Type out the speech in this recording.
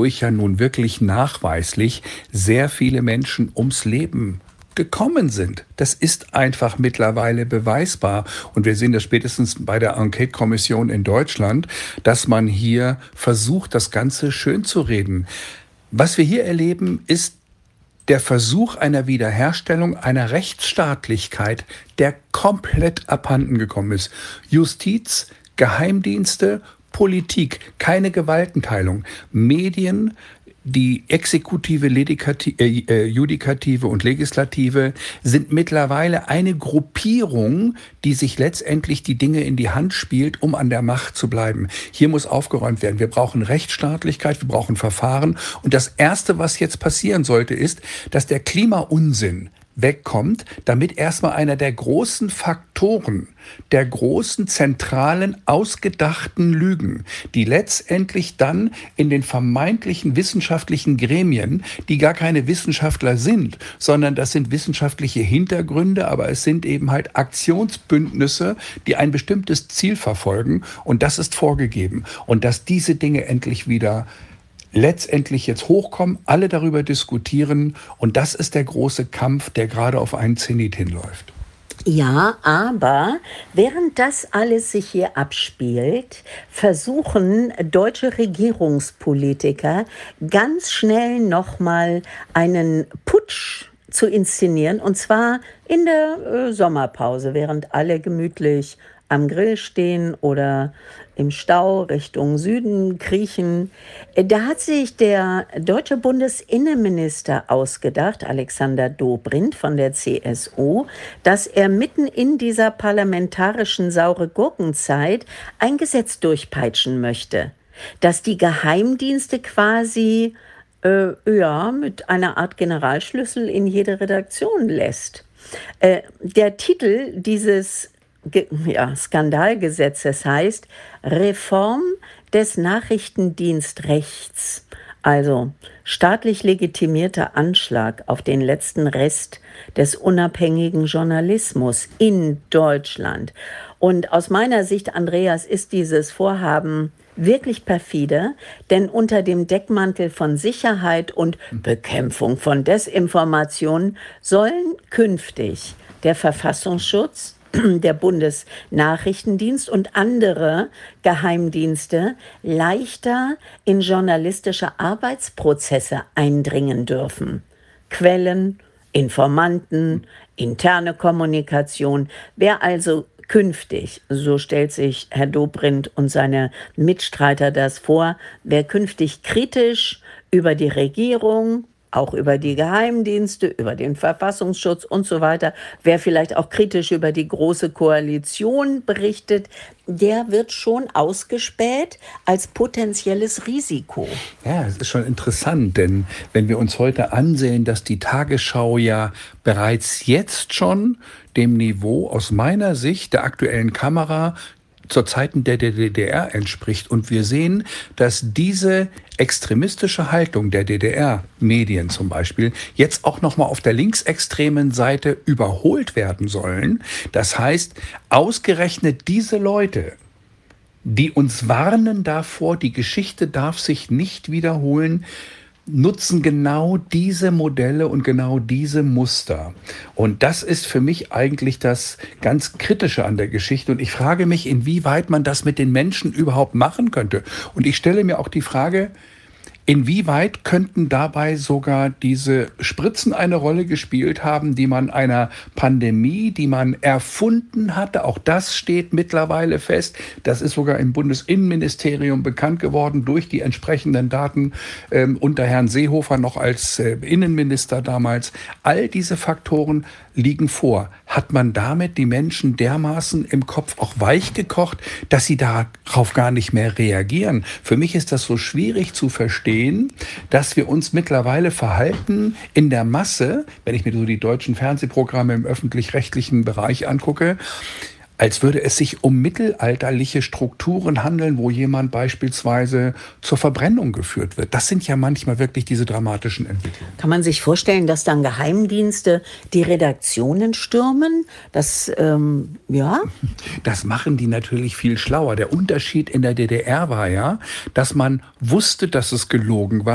wodurch ja nun wirklich nachweislich sehr viele Menschen ums Leben gekommen sind. Das ist einfach mittlerweile beweisbar. Und wir sehen das spätestens bei der Enquete-Kommission in Deutschland, dass man hier versucht, das Ganze schön zu reden. Was wir hier erleben, ist der Versuch einer Wiederherstellung einer Rechtsstaatlichkeit, der komplett abhanden gekommen ist. Justiz, Geheimdienste, Politik, keine Gewaltenteilung, Medien, die Exekutive, Judikative und Legislative sind mittlerweile eine Gruppierung, die sich letztendlich die Dinge in die Hand spielt, um an der Macht zu bleiben. Hier muss aufgeräumt werden. Wir brauchen Rechtsstaatlichkeit, wir brauchen Verfahren. Und das Erste, was jetzt passieren sollte, ist, dass der Klimaunsinn wegkommt, damit erstmal einer der großen Faktoren, der großen, zentralen, ausgedachten Lügen, die letztendlich dann in den vermeintlichen wissenschaftlichen Gremien, die gar keine Wissenschaftler sind, sondern das sind wissenschaftliche Hintergründe, aber es sind eben halt Aktionsbündnisse, die ein bestimmtes Ziel verfolgen und das ist vorgegeben. Und dass diese Dinge endlich wieder letztendlich jetzt hochkommen, alle darüber diskutieren und das ist der große Kampf, der gerade auf einen Zenit hinläuft. Ja, aber während das alles sich hier abspielt, versuchen deutsche Regierungspolitiker ganz schnell nochmal einen Putsch zu inszenieren, und zwar in der Sommerpause, während alle gemütlich am Grill stehen oder im Stau Richtung Süden kriechen. Da hat sich der deutsche Bundesinnenminister ausgedacht, Alexander Dobrindt von der CSU, dass er mitten in dieser parlamentarischen Saure-Gurken-Zeit ein Gesetz durchpeitschen möchte, dass die Geheimdienste quasi mit einer Art Generalschlüssel in jede Redaktion lässt. Der Titel dieses Skandalgesetzes heißt Reform des Nachrichtendienstrechts, also staatlich legitimierter Anschlag auf den letzten Rest des unabhängigen Journalismus in Deutschland. Und aus meiner Sicht, Andreas, ist dieses Vorhaben wirklich perfide, denn unter dem Deckmantel von Sicherheit und Bekämpfung von Desinformation sollen künftig der Verfassungsschutz, der Bundesnachrichtendienst und andere Geheimdienste leichter in journalistische Arbeitsprozesse eindringen dürfen. Quellen, Informanten, interne Kommunikation. Wer also künftig, so stellt sich Herr Dobrindt und seine Mitstreiter das vor, wer künftig kritisch über die Regierung, auch über die Geheimdienste, über den Verfassungsschutz und so weiter, wer vielleicht auch kritisch über die Große Koalition berichtet, der wird schon ausgespäht als potenzielles Risiko. Ja, es ist schon interessant, denn wenn wir uns heute ansehen, dass die Tagesschau ja bereits jetzt schon dem Niveau aus meiner Sicht der aktuellen Kamera zur Zeiten der DDR entspricht. Und wir sehen, dass diese extremistische Haltung der DDR-Medien zum Beispiel jetzt auch nochmal auf der linksextremen Seite überholt werden sollen. Das heißt, ausgerechnet diese Leute, die uns warnen davor, die Geschichte darf sich nicht wiederholen, nutzen genau diese Modelle und genau diese Muster. Und das ist für mich eigentlich das ganz Kritische an der Geschichte. Und ich frage mich, inwieweit man das mit den Menschen überhaupt machen könnte. Und ich stelle mir auch die Frage, inwieweit könnten dabei sogar diese Spritzen eine Rolle gespielt haben, die man einer Pandemie, die man erfunden hatte? Auch das steht mittlerweile fest. Das ist sogar im Bundesinnenministerium bekannt geworden durch die entsprechenden Daten unter Herrn Seehofer noch als Innenminister damals. All diese Faktoren liegen vor. Hat man damit die Menschen dermaßen im Kopf auch weich gekocht, dass sie darauf gar nicht mehr reagieren? Für mich ist das so schwierig zu verstehen, dass wir uns mittlerweile verhalten in der Masse, wenn ich mir so die deutschen Fernsehprogramme im öffentlich-rechtlichen Bereich angucke, als würde es sich um mittelalterliche Strukturen handeln, wo jemand beispielsweise zur Verbrennung geführt wird. Das sind ja manchmal wirklich diese dramatischen Entwicklungen. Kann man sich vorstellen, dass dann Geheimdienste die Redaktionen stürmen? Das machen die natürlich viel schlauer. Der Unterschied in der DDR war ja, dass man wusste, dass es gelogen war.